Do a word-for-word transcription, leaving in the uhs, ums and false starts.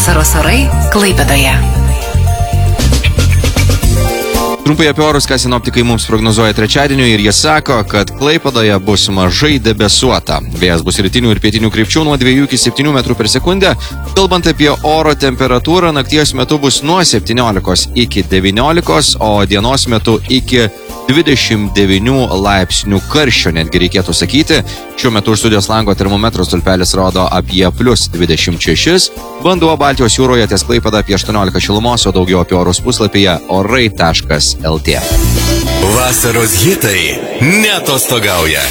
Vasaros orai Klaipėdoje. Trumpai apie orus, ką sinoptikai mums prognozuoja trečiadienį, ir jie sako, kad Klaipėdoje bus mažai debesuota. Vėjas bus rytinių ir pietinių krypčių nuo dviejų iki septynių metrų per sekundę. Kalbant apie oro temperatūrą, nakties metu bus nuo septyniolikos iki devyniolikos, o dienos metu iki dvidešimt devynių laipsnių karščio, netgi reikėtų sakyti. Šiuo metu už studijos lango termometro stulpelis rodo apie plus dvidešimt šešis. Vanduo Baltijos jūroje ties Klaipėda apie aštuoniolika šilumos, o daugiau apie orus puslapyje orai taškas lt. Vasaros hitai neatostogauja.